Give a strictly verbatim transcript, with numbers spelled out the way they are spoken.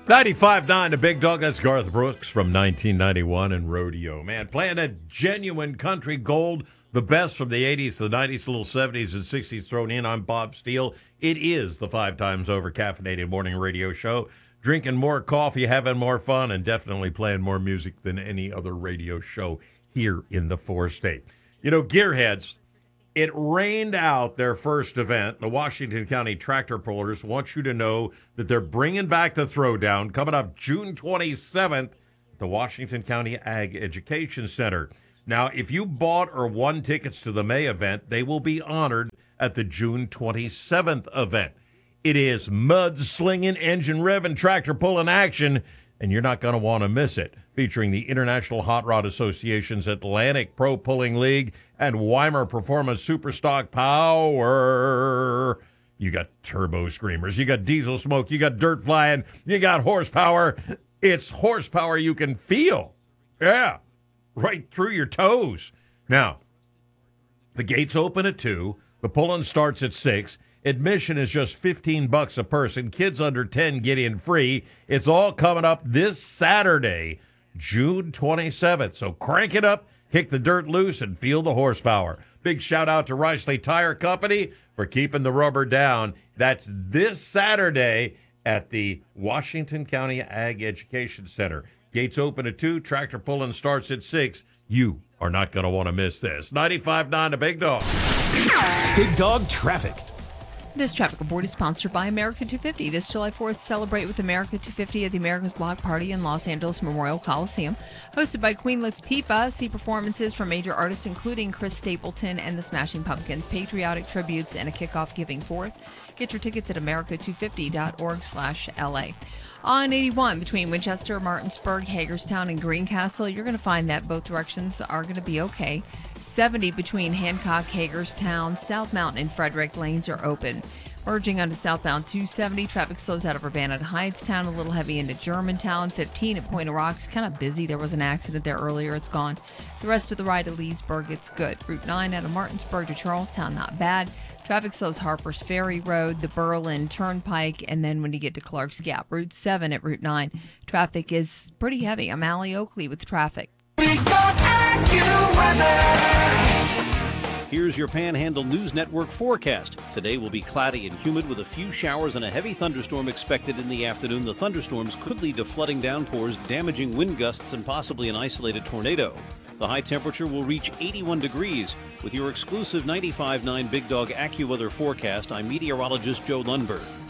ninety-five nine, the Big Dog. That's Garth Brooks from nineteen ninety-one and Rodeo. Man, playing a genuine country gold, the best from the eighties, the nineties, little seventies and sixties thrown in. I'm Bob Steele. It is the five times over caffeinated morning radio show. Drinking more coffee, having more fun, and definitely playing more music than any other radio show here in the four-state. You know, Gearheads, it rained out their first event. The Washington County Tractor Pullers want you to know that they're bringing back the throwdown coming up June twenty-seventh at the Washington County Ag Education Center. Now, if you bought or won tickets to the May event, they will be honored at the June twenty-seventh event. It is mud-slinging, engine-revving, tractor-pulling action, and you're not going to want to miss it. Featuring the International Hot Rod Association's Atlantic Pro Pulling League and Weimer Performance Superstock Power. You got turbo screamers, you got diesel smoke, you got dirt flying, you got horsepower. It's horsepower you can feel. Yeah, right through your toes. Now, the gates open at two. The pulling starts at six. Admission is just fifteen bucks a person. Kids under ten get in free. It's all coming up this Saturday, June twenty-seventh. So crank it up, kick the dirt loose, and feel the horsepower. Big shout out to Riceley Tire Company for keeping the rubber down. That's this Saturday at the Washington County Ag Education Center. Gates open at two. Tractor pulling starts at six. You are not going to want to miss this. ninety-five nine, the Big Dog. Big Dog Traffic. This traffic report is sponsored by America two fifty. This July fourth, celebrate with America two fifty at the America's Block Party in Los Angeles Memorial Coliseum. Hosted by Queen Latifah, see performances from major artists including Chris Stapleton and the Smashing Pumpkins, patriotic tributes, and a kickoff giving forth. Get your tickets at america two fifty dot org slash L A. On eighty-one, between Winchester, Martinsburg, Hagerstown, and Greencastle, you're going to find that both directions are going to be okay. seventy between Hancock, Hagerstown, South Mountain, and Frederick lanes are open. Merging onto southbound two seventy, traffic slows out of Urbana to Hightstown, a little heavy into Germantown. fifteen at Point of Rocks, kind of busy. There was an accident there earlier. It's gone. The rest of the ride to Leesburg, it's good. Route nine out of Martinsburg to Charlestown, not bad. Traffic slows Harper's Ferry Road, the Berlin Turnpike, and then when you get to Clark's Gap. Route seven at Route nine, traffic is pretty heavy. I'm Allie Oakley with traffic. Here's your Panhandle News Network forecast. Today will be cloudy and humid with a few showers and a heavy thunderstorm expected in the afternoon. The thunderstorms could lead to flooding downpours, damaging wind gusts, and possibly an isolated tornado. The high temperature will reach eighty-one degrees. With your exclusive ninety-five nine Big Dog AccuWeather forecast, I'm meteorologist Joe Lundberg.